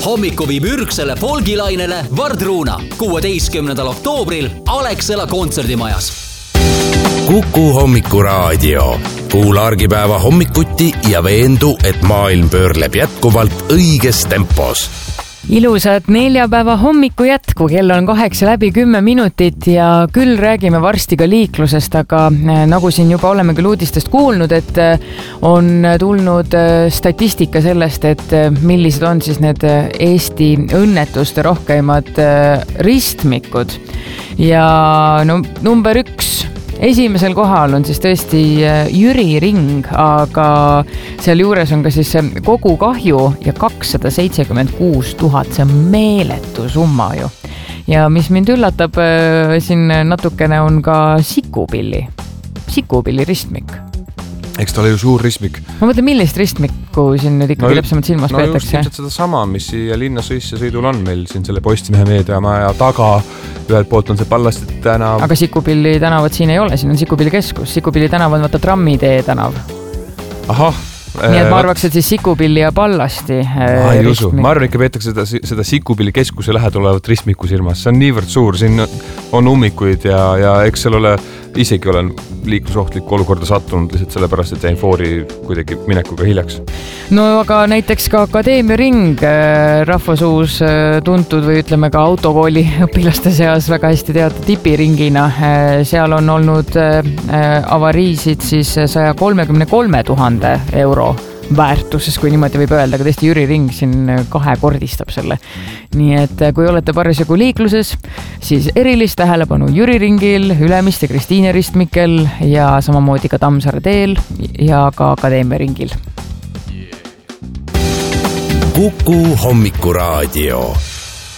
Hommiku viib ürgsele folgilainele Vardruuna 16. oktoobril Alexela kontserdimajas. Kuku Hommikuraadio. Kuula argipäeva hommikuti ja veendu, et maailm pöörleb jätkuvalt õiges tempos. Ilusat neljapäeva hommiku jätku, kell on 8:10 ja küll räägime varsti ka liiklusest, aga nagu siin juba oleme küll uudistest kuulnud, et on tulnud statistika sellest, et millised on siis need Eesti õnnetuste rohkeimad ristmikud. Ja no, number 1 esimesel kohal on siis tõesti Jüri ring, aga seal juures on ka siis kogu kahju ja 276 000, see on meeletu summa ju. Ja mis mind üllatab siin natukene on ka Sikupilli ristmik. Eks ta oli ju suur ristmik. Ma mõtlen, millist ristmikku siin nüüd ikkagi täpsemalt silmas peetakse? No just seda sama, mis siia linna sisse sõidul on meil siin selle Postimehe meediamaja taga. Ühelt poolt on see Pallasti tänav. Aga Sikupilli tänavat siin ei ole, siin on Sikupilli keskus. Sikupilli tänav on vaata Trammitee tänav. Ahah. Nii et ma arvaks, et siis Sikupilli ja Pallasti ristmik. Ma arvan, ikka peetakse seda Sikupilli keskuse lähedal olevat ristmiku silmas. See on niivõrd suur, siin on ummikuid ja eks seal ole isegi olen liiklusohtlikku olukorda sattunud lihtsalt sellepärast, et jäin foori kuidagi minekuga hiljaks. No aga näiteks ka Akadeemia ring rahvasuus tuntud või ütleme ka autokooli õpilaste seas väga hästi teada tipiringina. Seal on olnud avariisid siis 133 000 euro väärtuses, kui niimoodi võib öelda, aga tõesti Jüri ring siin 2-kordistab selle. Nii et kui olete parasjagu liikluses, siis erilist tähelepanu Jüri ringil, Ülemiste Kristiine ristmikel ja samamoodi ka Tammsaare teel ja ka Akadeemia ringil. Kuku Hommikuraadio.